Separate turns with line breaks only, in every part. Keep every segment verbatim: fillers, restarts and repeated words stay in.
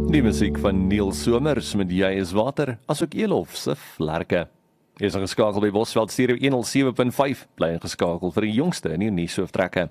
Die musiek van Neil Somers met Jy is Water, asook Elof se Vlerke. Jy is ingeskakel by Bosveld Stereo honderd sewe punt vyf, bly ingeskakel vir die jongste in die nuushooftrekke.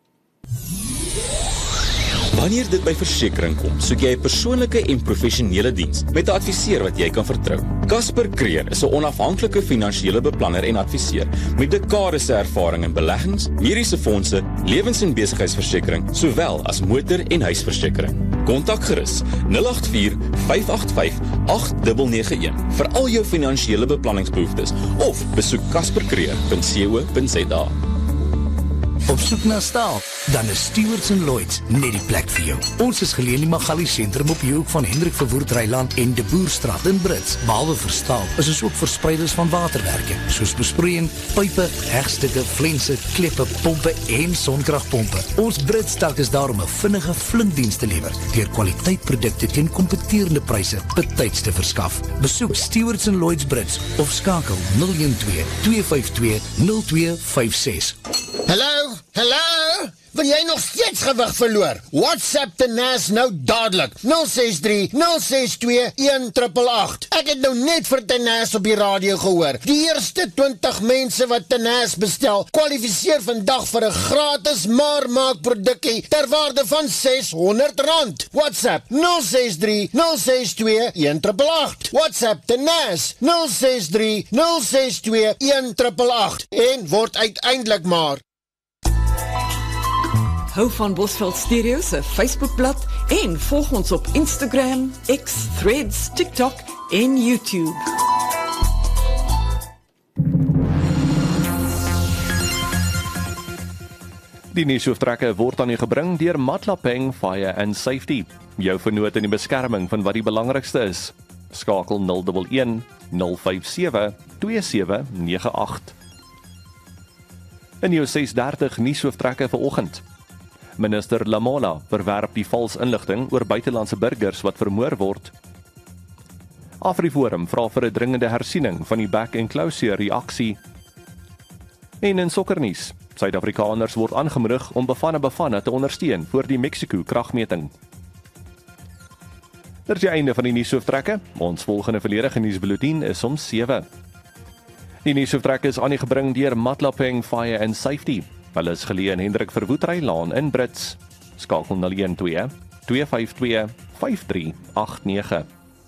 Wanneer dit by versekering kom, soek jy 'n persoonlike en professionele diens met 'n adviseur wat jy kan vertrou. Casper Creer is 'n onafhanklike finansiële beplanner en adviseur met dekades se ervaring in beleggings, mediese fondse, lewens- en besigheidsversekering, sowel as motor- en huisversekering. Kontak gerus nul agt vier vyf agt vyf agt nege nege een vir al jou finansiële beplanningsbehoeftes of besoek casper creer punt co punt za.
Op soek na staal, dan is Stewarts en Lloyds net die plek vir jou. Ons is geleë in die Magali sentrum op die hoek van Hendrik Verwoerd Ryland en De Boerstraat in Brits. Behalwe vir staal, is ons ook verspreiders van waterwerke, soos besproeiing, pype, hegstukke, flense, kleppe, pompe en sonkragpompe. Ons Brits sterk is daar om 'n vinnige flinkdiens te lewer, deur kwaliteitprodukte teen kompeterende pryse betyds te verskaf. Besoek Stewarts en Lloyds Brits of skakel nul een twee twee vyf twee nul twee vyf ses.
Hallo, hallo, wil jy nog steeds gewig verloor? WhatsApp te N A S nou dadelik, nul ses drie nul ses twee een agt agt agt. Ek het nou net vir T N A S op die radio gehoor. Die eerste twintig mense wat T N A S bestel, kwalifiseer vandag vir 'n gratis maar maak produkkie ter waarde van ses honderd rand. WhatsApp nul ses drie nul ses twee een agt agt agt. WhatsApp te N A S nul ses drie nul ses twee een agt agt agt en word uiteindelik maar
Hou van Bosveld Stereo se Facebookblad en volg ons op Instagram, X, Threads, TikTok en YouTube.
Die nuushooftrekke word aan u gebring deur Matlapeng Fire and Safety. Jou vernoot in die beskerming van wat die belangrikste is. Skakel nul een een nul vyf sewe twee sewe nege agt. In jou ses dertig nuushooftrekke vanoggend. Minister Lamola verwerp die vals inligting oor buitelandse burgers wat vermoor word. AfriForum vra vir 'n dringende hersiening van die back and closure reaksie. En in sokkernuus, Suid-Afrikaners word aangemoedig om Bafana Bafana te ondersteun voor die Mexico kragmeting. Dit is die einde van die nuushooftrekke. Ons volgende volledige nuusbulletin is om sewe. Die nuushooftrekke is aan u gebring deur Matlapeng Fire and Safety. Hulle is geleë in Hendrik Verwoerd Ryland in Brits. Skakel nul een twee twee vyf twee vyf drie agt nege.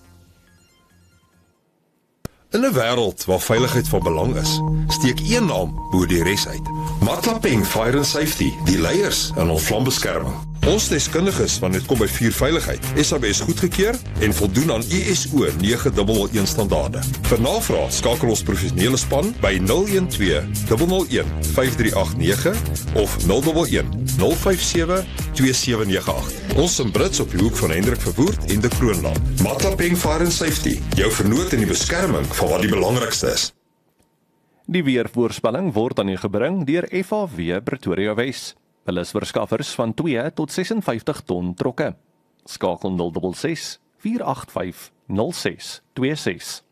In 'n wêreld waar veiligheid van belang is, steek een naam bo die res uit. Matlapeng Fire and Safety, die leiers in ons vlambeskerming. Ons deskundiges wanneer dit kom by vuurveiligheid, S A B S goedgekeur en voldoen aan I S O nege nul nul een standaarde. Vir navraag skakel ons professionele span by nul een twee nul nul een vyf drie agt nege of nul een een nul vyf sewe twee sewe nege agt. Ons in Brits op die hoek van Hendrik Verwoerd en De Kroonland. Matlapeng Fire and Safety, jou vernoot in die beskerming van wat die belangrikste is.
Die weervoorspelling word aan u gebring deur F A W Pretoria Wes. Hulle is verskaffers van twee tot ses en vyftig ton trokke. Skakel nul ses ses vier agt vyf nul ses twee ses.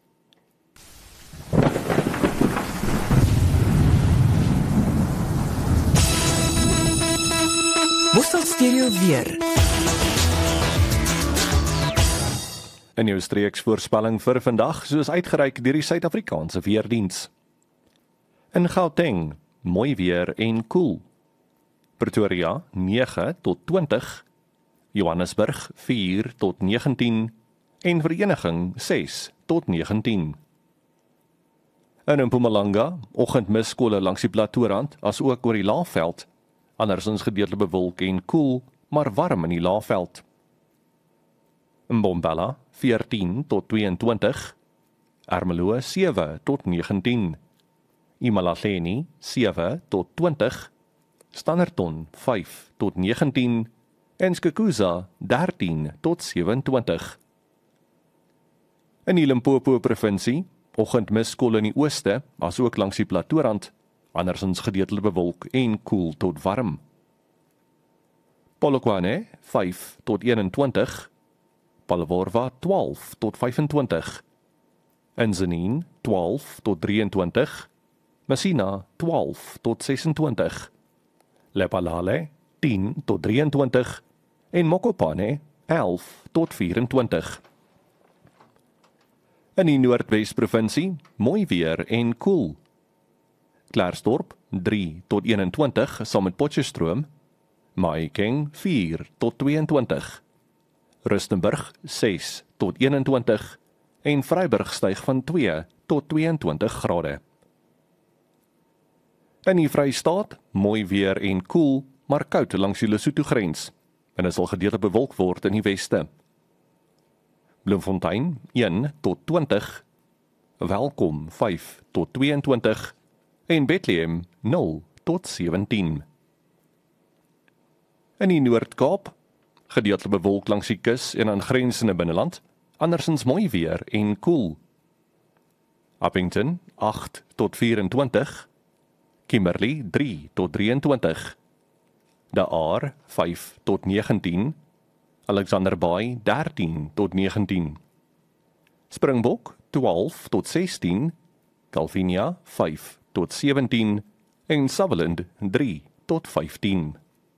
Bosveld Stereo weer.
In jou streeksvoorspelling vir vandag, soos uitgereik deur die Suid-Afrikaanse Weerdiens. In Gauteng, mooi weer en koel. Pretoria nege tot twintig, Johannesburg vier tot negentien en Vereniging ses tot negentien. In Mpumalanga, oggendmiskolle langs die Platoorand, as ook oor die Laagveld, andersins gedeeltelik bewolk en koel, maar warm in die Laagveld. Mbombela veertien tot tweeëntwintig, Ermelo sewe tot negentien, Imalahleni sewe tot twintig, Standerton vyf tot negentien en Skukuza dertien tot sewentwintig. In die Limpopo provinsie, oggendmiskolle in die ooste, asook langs die Platoorand, andersins gedeeltelik bewolk en koel tot warm. Polokwane vyf tot eenentwintig, Palworwa twaalf tot vyfentwintig, Inzaneen twaalf tot drieëntwintig, Messina twaalf tot sesentwintig, Lephalale tien tot drieëntwintig en Mokopane elf tot vyf-en-twintig. In die Noordwes-provinsie, mooi weer en koel. Klerksdorp, drie tot een-en-twintig, saam met Potchefstroom. Mahikeng, vier tot twee-en-twintig. Rustenburg, ses tot een-en-twintig. En Vryburg styg van twee tot twee-en-twintig grade. In die Vrystaat, mooi weer en koel, maar koud langs die Lesotho-grens. En dit sal gedeeltelik bewolk word in die weste. Bloemfontein, een tot twintig. Welkom, vyf tot twee-en-twintig. En Bethlehem, nul tot sewentien. In die Noord-Kaap, gedeeltelik bewolk langs die kus en aangrensende binneland, andersins mooi weer en koel. Appington, agt tot vyf-en-twintig. Kimberley, drie tot drie-en-twintig. De Aar, vyf tot negentien. Alexander Bay, dertien tot negentien. Springbok, twaalf tot sestien. Calvinia, vyf tot sewentien. En Sutherland, drie tot vyftien.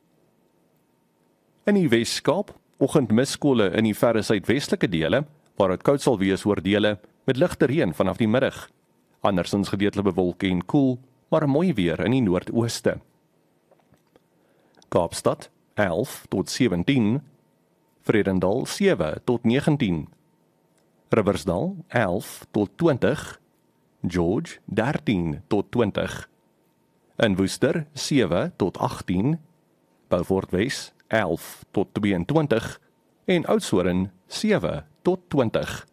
In die Wes-Kaap, oggendmiskole in die verre suidwestelike dele, waar het koud sal wees oor dele, met ligte reën vanaf die middag. Andersins gedeeltelik bewolk en koel, maar mooi weer in die noordooste. Kaapstad, elf tot sewentien. Vredendal, sewe tot negentien. Riversdal, elf tot twintig. George, dertien tot twintig. In Woester, sewe tot agtien. Beaufort Wes, elf tot twee-en-twintig. En Oudtshoorn, sewe tot twintig.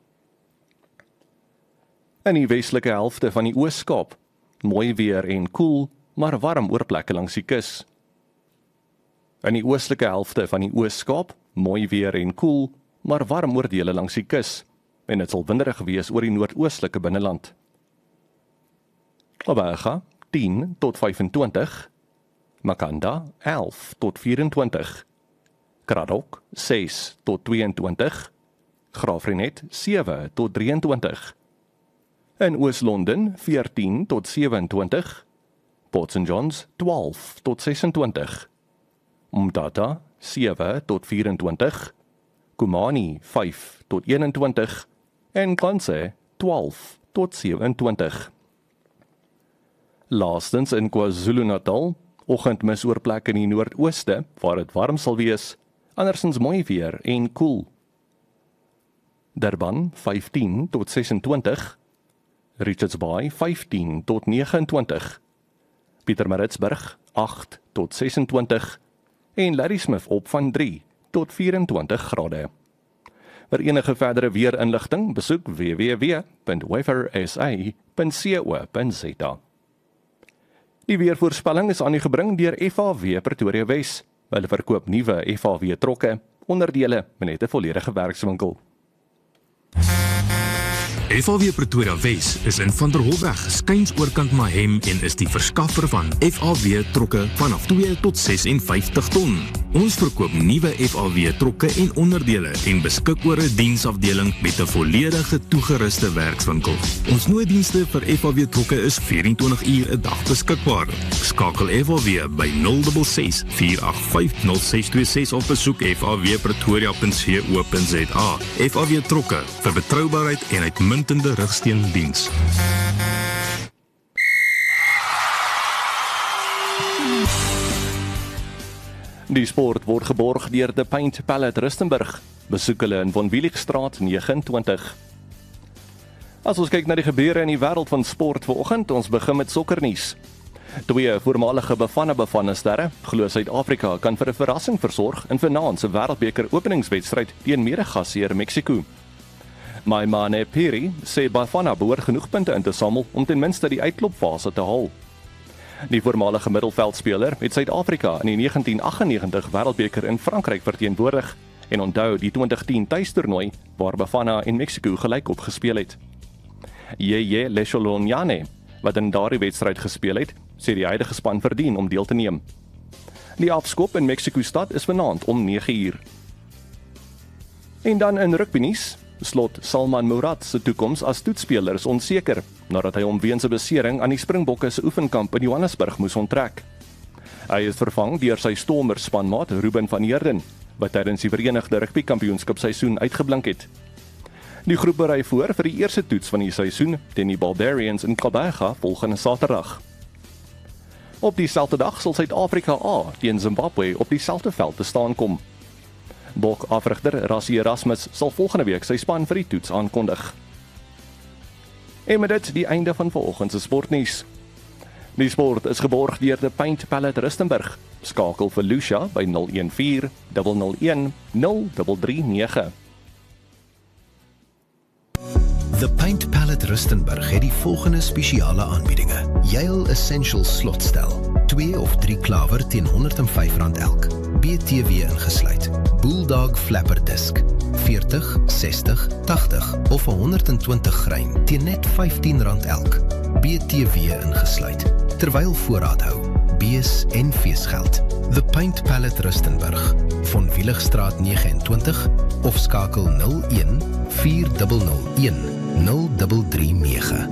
In die westelike helfte van die Oos-Kaap, mooi weer en koel, maar warm oor plekke langs die kus. In die oostelike helfte van die Oos-Kaap, mooi weer en koel, maar warm oor dele langs die kus, en dit sal winderig wees oor die noordoostelike binneland. Lobega, tien tot vyf-en-twintig. Makanda, elf tot vyf-en-twintig. Kraddock, ses tot twee-en-twintig. Graafrenet, sewe tot drie-en-twintig. In Oos-London, veertien tot sewe-en-twintig. Port Saint Johns, twaalf tot ses-en-twintig. Umtata, sewe tot vyf-en-twintig. Kumani, vyf tot een-en-twintig. En Kranse, twaalf tot sewe-en-twintig. Laastens in KwaZulu-Natal, oggendmis oor plekke in die noordooste, waar dit warm sal wees, andersins mooi weer en koel. Durban, vyftien tot ses-en-twintig. Richards Bay, vyftien tot nege-en-twintig. Pietermaritzburg, agt tot ses-en-twintig. En Ladysmith op van drie tot vyf-en-twintig grade. Vir enige verdere weerinligting, besoek w w w punt weather s a punt co punt z a. Die weervoorspelling is aan u gebring deur F A W Pretoria Wes. Hulle verkoop nuwe F A W trokke, onderdele met net 'n volledige werkswinkel.
F A W Pretoria Wes is in Van der Holweg, skuins oorkant Mahem en is die verskaffer van F A W trokke vanaf twee tot ses-en-vyftig ton. Ons verkoop nuwe F A W trokke en onderdele en beskik oor 'n diensafdeling met 'n volledige toegeruste werkswinkel. Ons nooddienste vir F A W trokke is vyf-en-twintig uur 'n dag beskikbaar. Skakel F A W by nul ses ses, vier agt vyf, nul ses twee ses of besoek f a w pretoria punt co punt z a. F A W trokke vir betroubaarheid en uitmuntende rigsteundiens.
Die sport word geborg deur De Paint Pallet Rustenburg. Besoek hulle in Von Wieligstraat negenentwintig. As ons kyk na die gebeure in die wêreld van sport vanoggend, ons begin met sokkernuus. Twee voormalige Bafana Bafana sterre, glo Suid-Afrika kan vir 'n verrassing versorg in vanaand se Wêreldbeker openingswedstryd teen mede-gasheer Mexiko. Maimane Piri sê Bafana behoort genoeg punte in te samel om ten minste die uitklopfase te haal. Die voormalige middelveldspeler het Suid-Afrika in die negentien agt-en-negentig Wêreldbeker in Frankryk verteenwoordig en onthou die twintig tien tuistoernooi waar Bafana en Mexiko gelykop gespeel het. Yeye Lecholonyane, wat in daardie wedstryd gespeel het, sê die huidige span verdien om deel te neem. Die afskop in Mexiko-stad is vanaand om nege uur. En dan in rugbynuus, slot Salman Murad se toekoms as toetsspeler is onseker, nadat hy om weens 'n besering aan die Springbokke se oefenkamp in Johannesburg moes onttrek. Hy is vervang deur sy Stormers spanmaat Ruben van Heerden, wat tydens die Verenigde Rugby Kampioenskapseisoen uitgeblink het. Die groep berei voor vir die eerste toets van die seisoen teen die Barbarians in Gqeberha volgende Saterdag. Op dieselfde dag sal Suid-Afrika A teen Zimbabwe op dieselfde veld te staan kom. Bok-afrigter Rassie Erasmus sal volgende week sy span vir die toets aankondig. En met dit die einde van vanoggend se sportnuus. Die sport is geborg deur die Paint Pallet Rustenburg. Skakel vir Lucia by nul een vier, nul nul een, nul drie drie nege.
The Paint Palette Rustenburg het die volgende spesiale aanbiedinge. Yale Essential slotstel, twee of drie klawer teen honderd en vyf rand elk. B T W ingesluit. Bulldog Flapper Disc, veertig, sestig, tagtig of honderd en twintig grein teen net vyftien rand elk. B T W ingesluit. Terwyl voorraad hou, bees en feesgeld. The Paint Palette Rustenburg, van Wieligstraat nege en twintig of skakel nul een vier nul nul een nul drie drie nege.